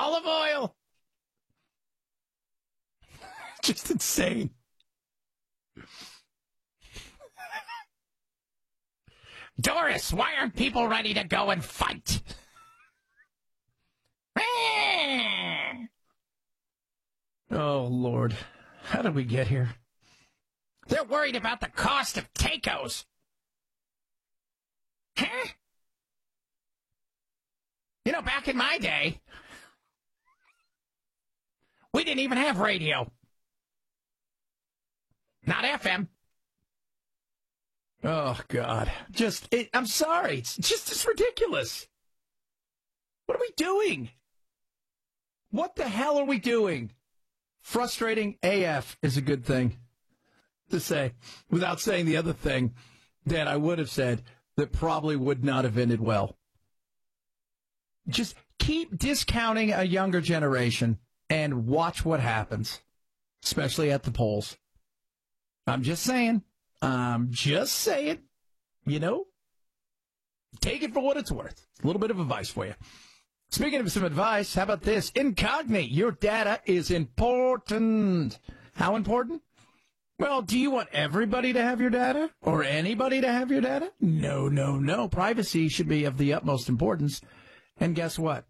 olive oil. Just insane. Doris, why aren't people ready to go and fight? Oh, Lord. How did we get here? They're worried about the cost of tacos. Huh? You know, back in my day, we didn't even have radio. Not FM. Oh, God. I'm sorry. It's ridiculous. What are we doing? What the hell are we doing? Frustrating AF is a good thing to say, without saying the other thing that I would have said that probably would not have ended well. Just keep discounting a younger generation and watch what happens, especially at the polls. I'm just saying. You know, take it for what it's worth. A little bit of advice for you. Speaking of some advice, how about this? Incogni, your data is important. How important? Well, do you want everybody to have your data or anybody to have your data? No. Privacy should be of the utmost importance. And guess what?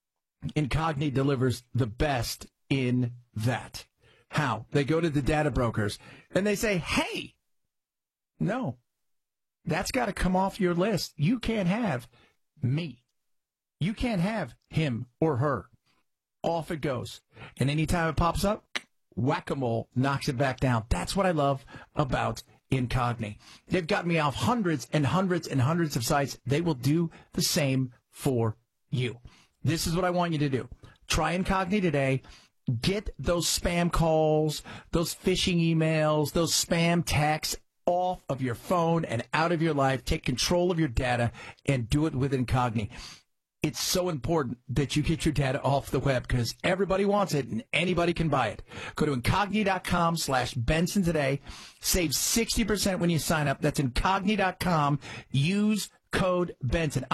Incogni delivers the best in that. How? They go to the data brokers and they say, hey, no, that's got to come off your list. You can't have me. You can't have him or her. Off it goes. And anytime it pops up, whack-a-mole knocks it back down. That's what I love about Incogni. They've got me off hundreds and hundreds and hundreds of sites. They will do the same for you. This is what I want you to do. Try Incogni today. Get those spam calls, those phishing emails, those spam texts off of your phone and out of your life. Take control of your data and do it with Incogni. It's so important that you get your data off the web because everybody wants it and anybody can buy it. Go to Incogni.com/Benson today. Save 60% when you sign up. That's Incogni.com. Use code Benson,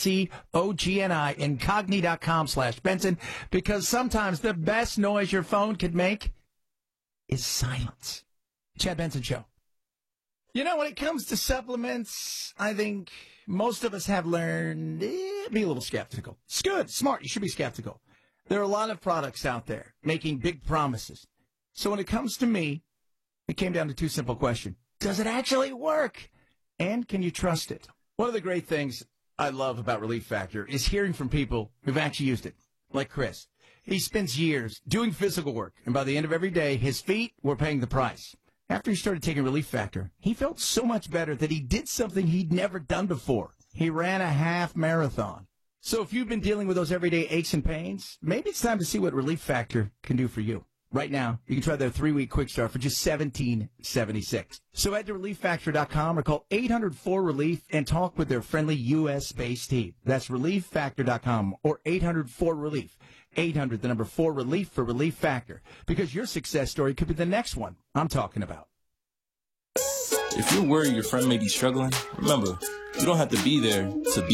INCOGNI, Incogni.com/Benson, because sometimes the best noise your phone could make is silence. Chad Benson Show. You know, when it comes to supplements, I think most of us have learned be a little skeptical. It's good, smart. You should be skeptical. There are a lot of products out there making big promises. So when it comes to me, it came down to two simple questions. Does it actually work? And can you trust it? One of the great things I love about Relief Factor is hearing from people who've actually used it, like Chris. He spends years doing physical work, and by the end of every day, his feet were paying the price. After he started taking Relief Factor, he felt so much better that he did something he'd never done before. He ran a half marathon. So if you've been dealing with those everyday aches and pains, maybe it's time to see what Relief Factor can do for you. Right now, you can try their 3-week quick start for just $17.76. So head to ReliefFactor.com or call 800-4RELIEF and talk with their friendly U.S.-based team. That's ReliefFactor.com or 800-4RELIEF. 800, the number 4, RELIEF for Relief Factor. Because your success story could be the next one I'm talking about. If you're worried your friend may be struggling, remember, you don't have to be there to be